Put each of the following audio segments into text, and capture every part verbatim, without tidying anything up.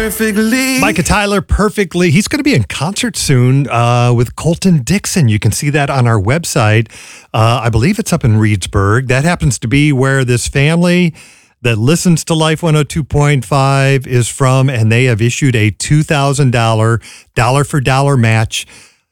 perfectly. Micah Tyler, Perfectly. He's going to be in concert soon uh, with Colton Dixon. You can see that on our website. Uh, I believe it's up in Reedsburg. That happens to be where this family that listens to Life one oh two point five is from, and they have issued a two thousand dollars dollar-for-dollar match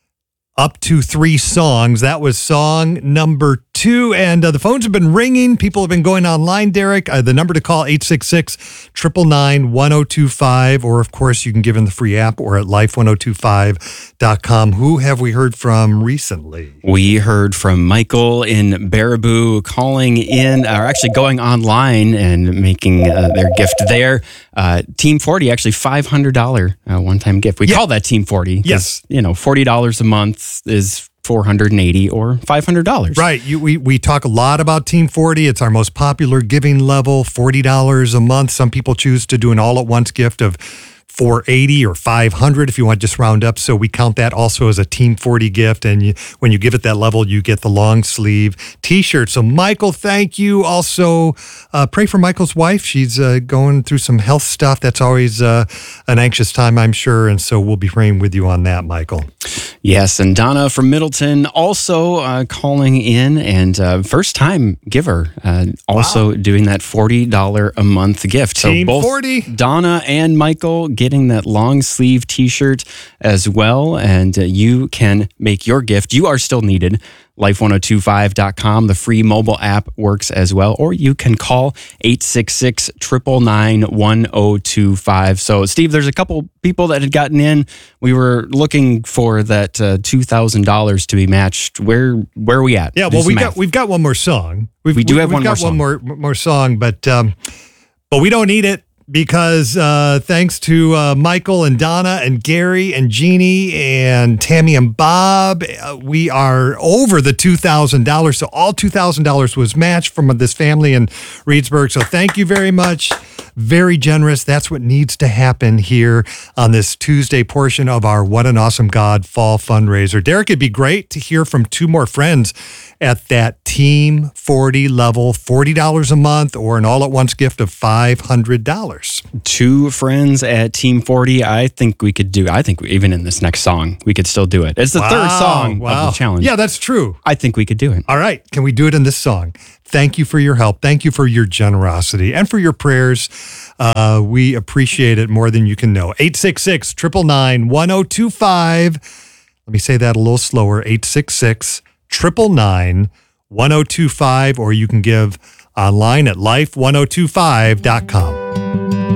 up to three songs. That was song number two, and uh, the phones have been ringing. People have been going online, Derek. Uh, the number to call, eight six six, nine nine nine, one oh two five, or, of course, you can give in the free app or at life one oh two five dot com. Who have we heard from recently? We heard from Michael in Baraboo calling in, or actually going online and making uh, their gift there. Uh, Team forty, actually five hundred dollars uh, one-time gift. We Yeah. call that Team forty. Yes. You know, forty dollars a month is four hundred eighty dollars or five hundred dollars. Right. You, we, we talk a lot about Team forty. It's our most popular giving level, forty dollars a month. Some people choose to do an all-at-once gift of four hundred eighty dollars or five hundred dollars if you want to just round up. So we count that also as a Team forty gift. And you, when you give it that level, you get the long sleeve T-shirt. So Michael, thank you. Also, uh, pray for Michael's wife. She's uh, going through some health stuff. That's always uh, an anxious time, I'm sure. And so we'll be praying with you on that, Michael. Yes, and Donna from Middleton also uh, calling in, and uh, first time giver, uh, also Wow. doing that forty dollars a month gift. Team so both forty. Donna and Michael getting that long sleeve T-shirt as well, and uh, you can make your gift. You are still needed. life one oh two five dot com. The free mobile app works as well, or you can call eight six six, nine nine nine, one oh two five. So, Steve, there's a couple people that had gotten in. We were looking for that uh, two thousand dollars to be matched. Where where are we at? Yeah, Do well, some we math. got we've got one more song. We've, We do have we've one got more one more more song, but um, but we don't need it because uh, thanks to uh, Michael and Donna and Gary and Jeannie and Tammy and Bob, uh, we are over the two thousand dollars. So all two thousand dollars was matched from this family in Reedsburg. So thank you very much. Very generous. That's what needs to happen here on this Tuesday portion of our What an Awesome God Fall Fundraiser. Derek, it'd be great to hear from two more friends at that Team forty level, forty dollars a month, or an all-at-once gift of five hundred dollars. Two friends at Team forty. I think we could do, I think even in this next song, we could still do it. It's the Wow, third song wow. of the challenge. Yeah, that's true. I think we could do it. All right. Can we do it in this song? Thank you for your help. Thank you for your generosity and for your prayers. Uh, we appreciate it more than you can know. eight six six, nine nine nine, one oh two five. Let me say that a little slower. eight six six, nine nine nine, one oh two five, or you can give online at life one oh two five dot com.